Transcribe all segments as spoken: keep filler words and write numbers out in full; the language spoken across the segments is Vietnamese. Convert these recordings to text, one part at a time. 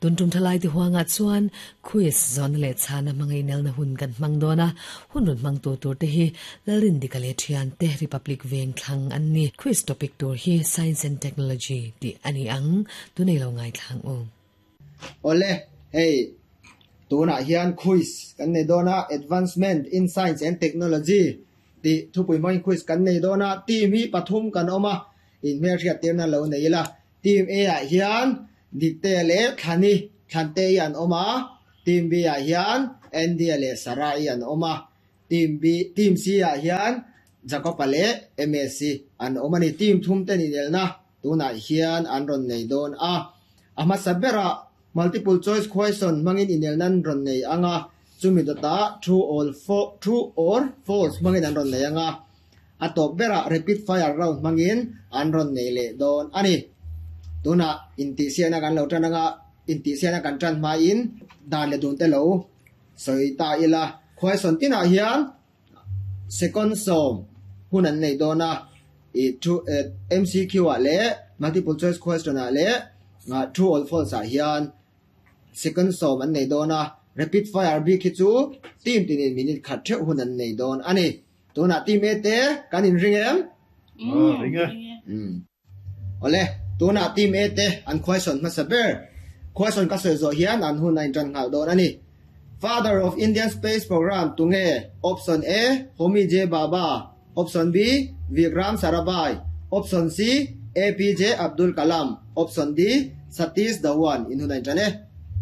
ตุนจุมทลายที่หัวงัดส่วนคุยสอนเลชานะมังไอเนลนะหุ่นกันมังโดนะหุ่นหุ่นมังตัวตัวเตฮีลลินดิกาเลเทียนเตริพับลิกเวงคลังอันนี้คุยสตอปิกตัวฮี Science and Technology ดิอันนี้อังตัวในเราไงคลังองโอเลเฮ้ตัวน่ะเฮียนคุยกันในโดนะ Advancement in Science and Technology ดิทุกปีมันคุยกันในโดนะทีมมีปฐมกันออกมาอินเมเรียเตียนนั่นเราในละทีมเอเฮียนดิเตเลคันนี้คันเตียนออกมาทีมบีเฮียนเอ็นดีเลสระยันออกมาทีมบีทีมซีเฮียนจะก็ไปเลเอ็มเอซีอันออกมาในทีมทุ่มเต้นนี่เดลนะตัวน่ะเฮียนอันรอนในโดนอ่ะอามาสับเบระ multiple choice question มังอินอินเดลนั่นรอนในอ่ะจุมิตตา true or false true or false มังอินอันรอนในอ่ะอัตบเบระ repeat fire round มังอินอันรอนในเลโดนอันนี้ตัวน่ะอินติเซียนักันเราจะนั่งอินติเซียนักันจันมาอินดานเลโดนเตลูสวยตาอีละ question ที่น่ะเฮียน second sum หุ่นอันในโดนนะอีทูเอ็มซีคิวอ่ะเละ multiple choice question อ่ะเละtrue or false อ่ะเฮียน second sum อันในโดนนะ repeat fire บีคิดจูทีมที่นี่มินิขัดเทหุ่นอันในโดนอันนี้ตัวน่ะทีมเอเต้กันอินริงเอ็มอืมริงเอ็มอืมโอเลตัวน่ะทีมเอเต้อัน question มาสับเบอร์ question ก็สวยๆเฮียนอันหุ่นในจันข่าวโดนอันนี้ father of Indian space program ตุงเอ option A Homi J Bhabha option B Vikram Sarabhai option C A P J Abdul Kalam option D Satish Dhawan อินหุ่นในจันเอ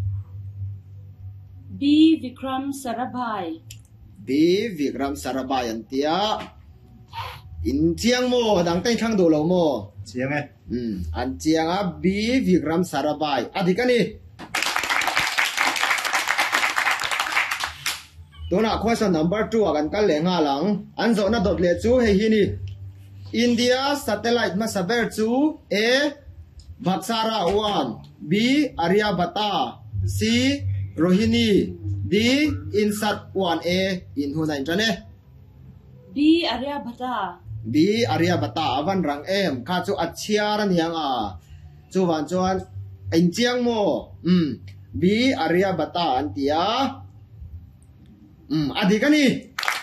B Vikram Sarabhai B Vikram Sarabhai อันเตียอินเจียงโมดังเต้นข้างดูเราโมเจียงไงอืมอันเจียงอ่ะ B Vikram Sarabhai อธิกันนี่ตัวน่ะ question number two กันกันเลยง่าหลังอันโซน่ะดดเลจูเฮฮินี่ India satellite มาสับเบอร์จู A Vaksara one B Aryabhata C Rohini D Insat one A อินหูไหนจันเน่ B Aryabhata B Aryabhata วันรังเอ็มข้าจูอัจฉริยะนี่ยังอ่ะจูวันจวนอินเจียงโมอืม B Aryabhata อันเตียอืมอดีกันนี่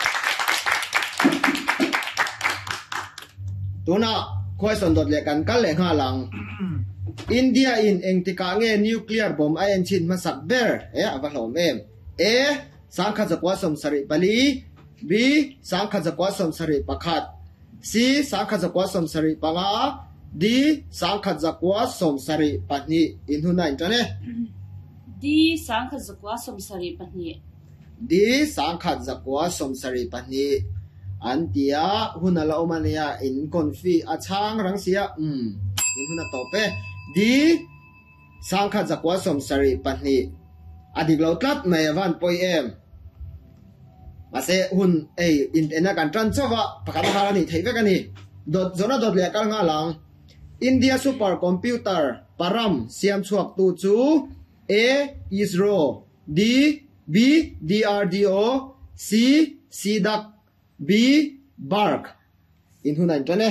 ตัวน่ะ question ดดเล็กกันกันเลยง่าหลัง India in เองติกาเง nuclear bomb ไอเอ็นชินมาสักเบอร์เอ๊ะว่าหลอมเอ็ม A สังขจักรสมสริปลี B สังขจักรสมสริปขัด C สังขจักรสมสริปังา D สังขจักรสมสริปนีอินหุนัยจันเน่ D สังขจักรสมสริปนี D สังขจักรสมสริปนีอันเดียหุนัลโอมาเนียอินคอนฟีอาช่างรังเสียอืมอินหุนัตโตเป D สังขจักรสมสริปนีอดีกเราตัดไม่วันปอยเอ็มมาเสหุ่นเออินเอ็นกันจันทร์ว่าประกาศการนี้ที่เวกันนี้ดดจนดดเลียกันง่าหลังอินเดียซูเปอร์คอมพิวเตอร์ปารามเสียมชวกตูจู A อิสโร D B ดี อาร์ ดี โอ C ซีดัก B บาร์กอินหุ่นนั่นจันเน่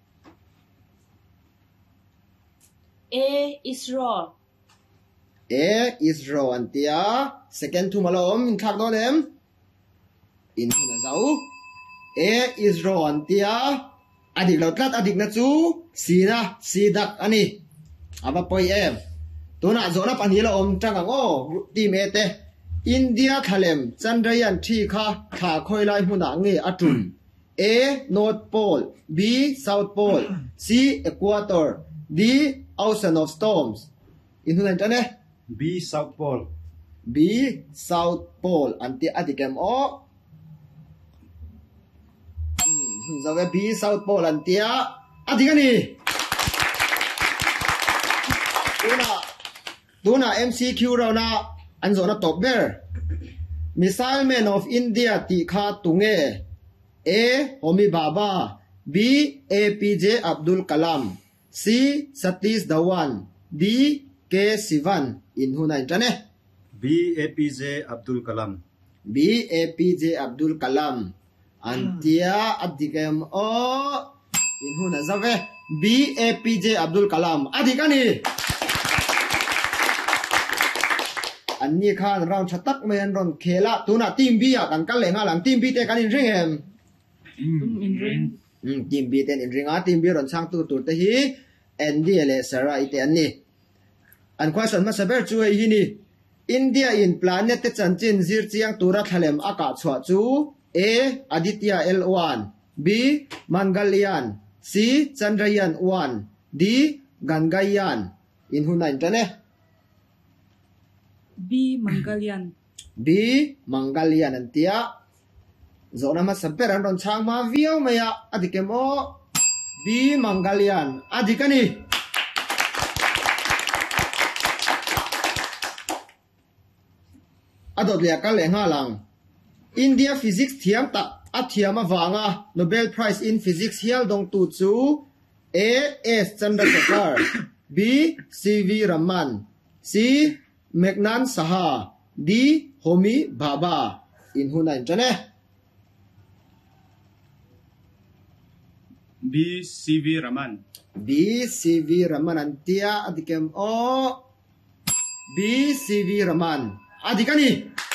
A อิสโร A อิสโรอันเตีย second to มาลอมอินทักโดเลมอินหุ่นนั่นเจ้า A อิสโรอันเตียอดีกเราตัดอดีกนะจูสีนะสีดักอันนี้อาบะปอยเอ็มตัวน่ะโซน่ะปันนี้เราอมจังกังโอ้ทีมเอเตอินเดียทะเลมจันทรายานที่ข้าขาคอยไล่หุ่นหนังเงอตุน A North Pole B South Pole C Equator D Ocean of Storms อินหุ่นนั่นจันเน่ B South Pole B South Pole อันที่อดีกแกมโอจะว่า B South Pole อันที่อดีกันนี่ตัวน่ะตัวน่ะ เอ็ม ซี คิว เราน่ะอันโซน่ะตบเบอร์ Missile Man of India ที่ข้าตุงเอ A Homi Bhabha B A P J Abdul Kalam C Satish Dhawan D K Sivan อินหูไหนจันเน่ B A P J Abdul Kalam B A P J Abdul Kalamอันที่อดีกันโออินหูน่ะจะว่า B A P J Abdul Kalam อดีกันนี่ an ni khan round chatak men ron khela tuna team B a kan kal lenga lang team B te kan in ring em in ring um team B ten in ring a team B ron chang tu tur te hi Andy le Sarah ite an ni an question ma saber chu hi ni India in planet te chanchin zir chiang tura thalem aka chwa chu A Aditya L one B Mangalyaan C Chandrayaan one D Gangayaan in hunai tane B Mangalyaan B Mangalyaan antia zona ma saber an ron chang ma viau maya adikemo B Mangalyaan adikani adot le ka le nga lang India physics thiam ta a thiama wanga Nobel Prize in Physics hial dong tu chu A S Chandrasekhar B C V Raman C Meghnad Saha D Homi Bhabha in hunai chane B C V Raman B C V Raman antia adikem o B C V Raman adikani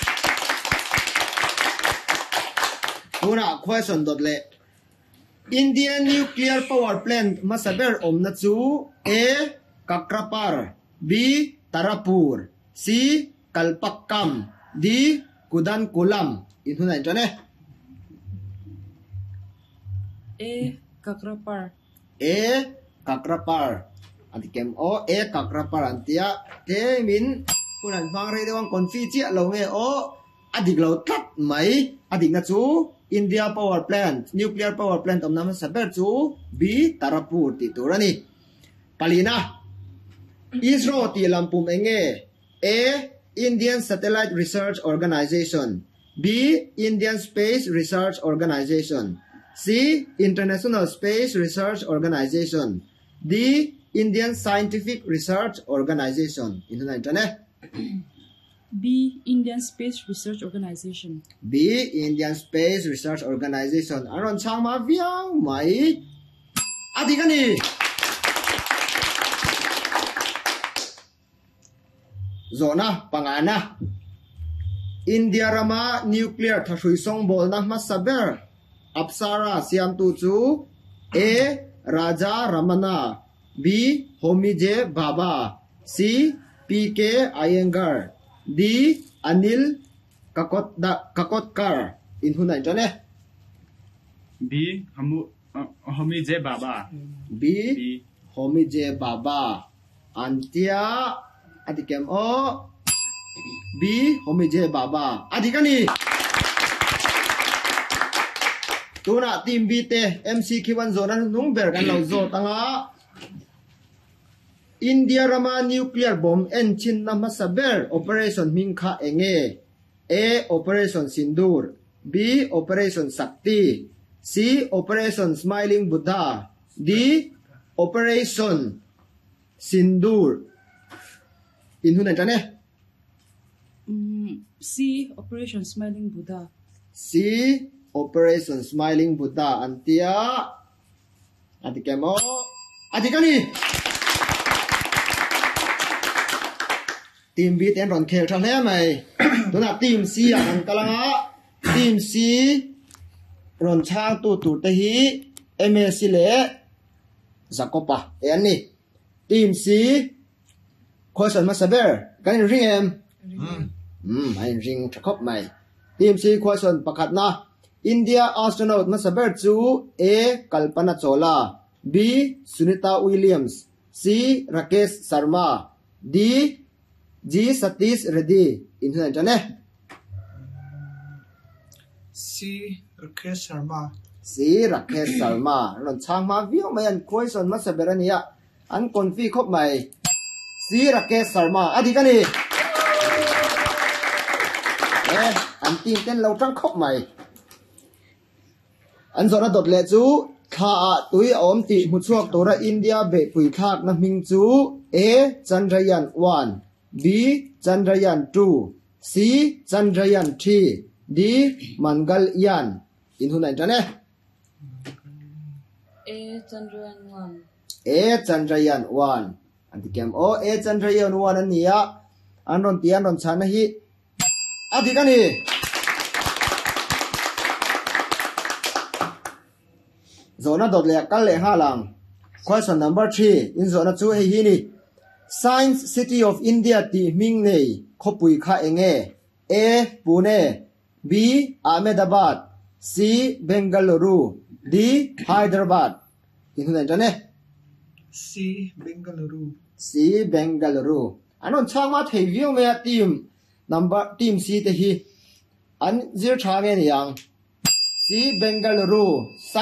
Una question dot le Indian nuclear power plant masaber omna chu A Kakrapar B Tarapur C Kalpakkam D Kudankulam in hunai chane A Kakrapar A Kakrapar adikem o A Kakrapar antia te min punan phang re dewang konfi chi lo nge o adik lo tat mai adik na chu India power plant nuclear power plant om nam saber chu B Tarapur ti turani palina ISRO ti lampum enge A Indian Satellite Research Organization B Indian Space Research Organization C International Space Research Organization D Indian Scientific Research Organization in the internet B Indian Space Research Organization B Indian Space Research Organization aron chang ma viau mai adigani zona pangana India rama nuclear thrui song bol na ma saber Apsara siam tu chu A Raja Ramana B Homije Bhabha C P K Iyengar D Anil Kakotda Kakotkar in hunai chane B Hamu Homije Bhabha B Homije Bhabha antia adikem o B Homije Bhabha adikani tuna team B te M C Q one zona nung ber kan lo zo tanga India rama nuclear bomb enchin nama saber operation Mingkha enge A operation Sindur B operation Sakti C operation Smiling Buddha D operation Sindur in hunai chane um, C Operation Smiling Buddha C operation Smiling Buddha antia adikemo adikani team B ten ron khel thang he mai tuna team C an kalanga team C ron chang tu tu te hi M A C le Zakopa yani team C question ma saber kan ring em hm ai ring thakop mai team C question pakhat na India astronaut ma saber chu A Kalpana Chawla B Sunita Williams C Rakesh Sharma D G Satish Reddy in hunai chane C Rakesh Sharma C Rakesh Sharma ron chang ma viau mai an question ma saber ania an konfi khop mai C Rakesh Sharma adikani eh an team ten lo tang khop mai an zona dot le chu kha tui om ti mu chuak tora India be pui thak na ming chu A Chandrayaan one B Chandrayaan two C Chandrayaan three D Mangalyaan in hunai chane A Chandrayaan one A Chandrayaan one antikem o A Chandrayaan one ania an ron ti an ron chan hi a thi kan hi zona dot le kal le ha lang question number three in zona chu hei hi ni Science City of India ti ming nei khopui kha enge A Pune B Ahmedabad C Bengaluru D Hyderabad tin này cho nè C. Bengaluru. C Bengaluru anon chang ma thei viu me team number team C te hi an zir tha nge ni yang C Bengaluru